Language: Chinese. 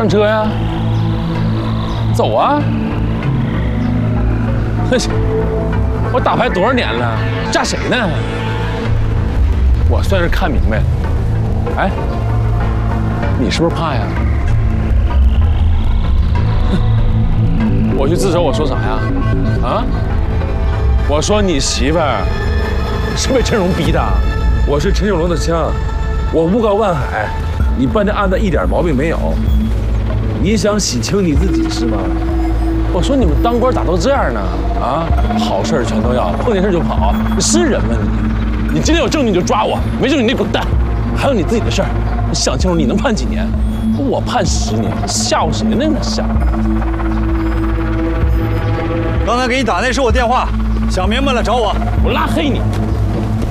上车呀，走啊！我打牌多少年了，嫁谁呢？我算是看明白了。哎，你是不是怕呀？我去自首，我说啥呀？啊？我说你媳妇儿是被陈荣逼的。 我是陈小龙的枪，我诬告万海，你办这案子一点毛病没有。你想洗清你自己是吗？ 我说你们当官咋都这样呢？啊，好事全都要，碰见事就跑，你是人吗你？你今天有证据你就抓我，没证据你滚蛋。还有你自己的事儿，你想清楚你能判几年？我判10年，吓唬谁呢？那吓！ 刚才给你打那是我电话，想明白了找我。 我拉黑你。